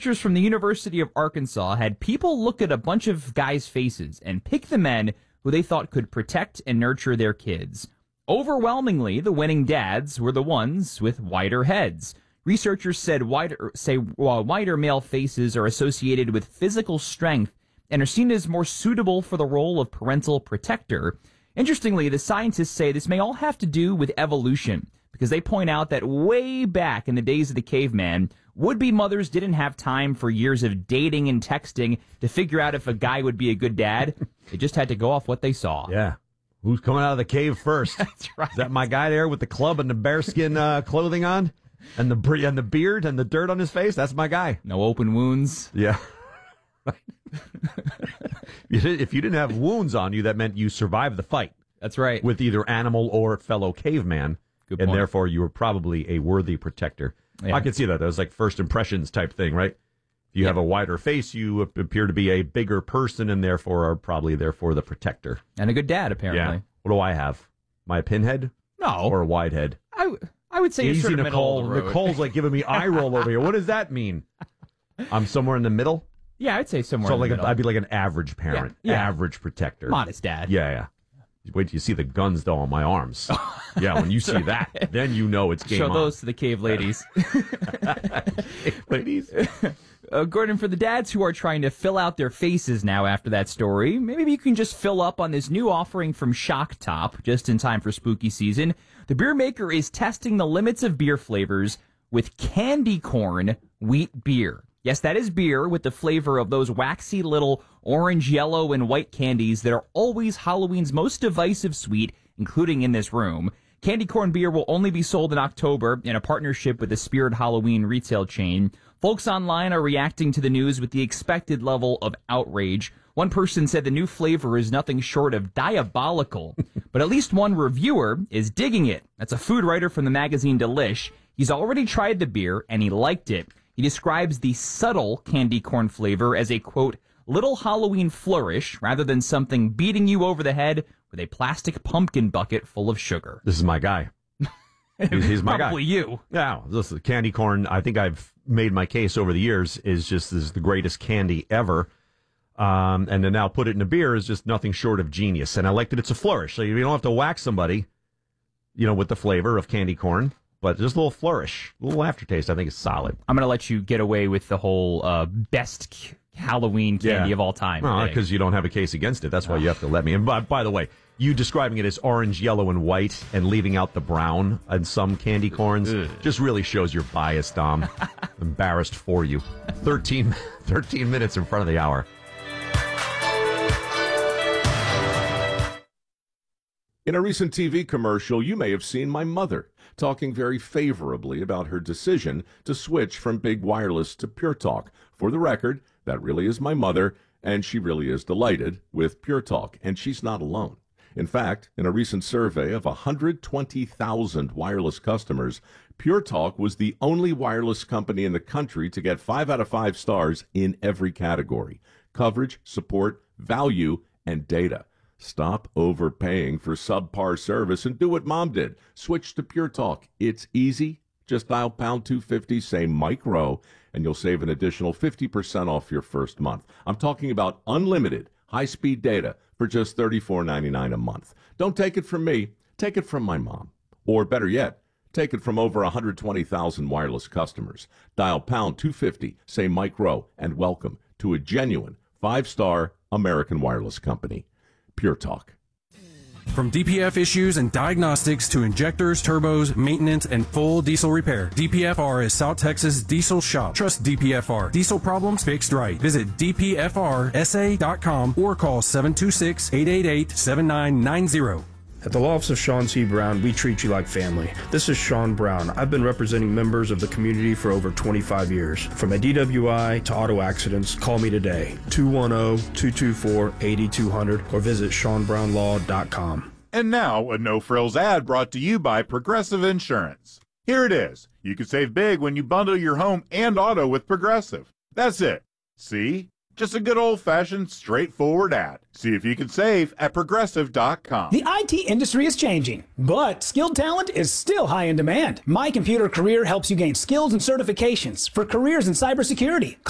researchers from the University of Arkansas had people look at a bunch of guys' faces and pick the men who they thought could protect and nurture their kids. Overwhelmingly, the winning dads were the ones with wider heads. Researchers said wider male faces are associated with physical strength and are seen as more suitable for the role of parental protector. Interestingly, the scientists say this may all have to do with evolution, because they point out that way back in the days of the caveman, would-be mothers didn't have time for years of dating and texting to figure out if a guy would be a good dad. They just had to go off what they saw. Yeah. Who's coming out of the cave first? That's right. Is that my guy there with the club and the bearskin clothing on? And the beard and the dirt on his face? That's my guy. No open wounds. Yeah. If you didn't have wounds on you, that meant you survived the fight. That's right. With either animal or fellow caveman. Good and point. therefore you were probably a worthy protector. Yeah. I could see that. That was like first impressions type thing, right? If you have a wider face, you appear to be a bigger person and therefore are probably therefore the protector. And a good dad, apparently. Yeah. What do I have? My pinhead? No. Or a wide head? I would say you're Easy, sort of middle Nicole. of the road. Nicole's like giving me eye roll over here. What does that mean? I'm somewhere in the middle? Yeah, I'd say somewhere So in the like middle. I'd be like an average parent, Yeah. average protector. Modest dad. Yeah. Wait till you see the guns, though, on my arms. Yeah, when you see that, then you know it's game Show on. those to the cave ladies. Ladies? Gordon, for the dads who are trying to fill out their faces now after that story, maybe you can just fill up on this new offering from Shock Top just in time for spooky season. The beer maker is testing the limits of beer flavors with candy corn wheat beer. Yes, that is beer with the flavor of those waxy little orange, yellow, and white candies that are always Halloween's most divisive sweet, including in this room. Candy corn beer will only be sold in October in a partnership with the Spirit Halloween retail chain. Folks online are reacting to the news with the expected level of outrage. One person said the new flavor is nothing short of diabolical, but at least one reviewer is digging it. That's a food writer from the magazine Delish. He's already tried the beer, and he liked it. He describes the subtle candy corn flavor as a, quote, little Halloween flourish rather than something beating you over the head with a plastic pumpkin bucket full of sugar. This is my guy. He's my guy. Probably you. Yeah, listen, candy corn, I think I've made my case over the years, is the greatest candy ever. And to now put it in a beer is just nothing short of genius. And I like that it's a flourish. So you don't have to whack somebody, with the flavor of candy corn. But just a little flourish, a little aftertaste, I think is solid. I'm going to let you get away with the whole best Halloween candy of all time. No, because you don't have a case against it. That's why you have to let me. And by the way, you describing it as orange, yellow, and white and leaving out the brown on some candy corns just really shows your bias, Dom. Embarrassed for you. 13 minutes in front of the hour. In a recent TV commercial, you may have seen my mother talking very favorably about her decision to switch from big wireless to Pure Talk. For the record, that really is my mother, and she really is delighted with Pure Talk, and she's not alone. In fact, in a recent survey of 120,000 wireless customers, Pure Talk was the only wireless company in the country to get 5 out of 5 stars in every category: coverage, support, value, and data. Stop overpaying for subpar service and do what Mom did. Switch to Pure Talk. It's easy. Just dial pound 250, say Mike Rowe, and you'll save an additional 50% off your first month. I'm talking about unlimited high-speed data for just $34.99 a month. Don't take it from me. Take it from my mom. Or better yet, take it from over 120,000 wireless customers. Dial pound 250, say Mike Rowe, and welcome to a genuine 5-star American wireless company. Pure Talk. From DPF issues and diagnostics to injectors, turbos, maintenance, and full diesel repair, DPFR is South Texas Diesel Shop. Trust DPFR. Diesel problems fixed right. Visit dpfrsa.com or call 726-888-7990. At the Law Office of Sean C. Brown, we treat you like family. This is Sean Brown. I've been representing members of the community for over 25 years. From a DWI to auto accidents, call me today, 210-224-8200, or visit SeanBrownLaw.com. And now, a no-frills ad brought to you by Progressive Insurance. Here it is. You can save big when you bundle your home and auto with Progressive. That's it. See? Just a good old-fashioned, straightforward ad. See if you can save at Progressive.com. The IT industry is changing, but skilled talent is still high in demand. My Computer Career helps you gain skills and certifications for careers in cybersecurity,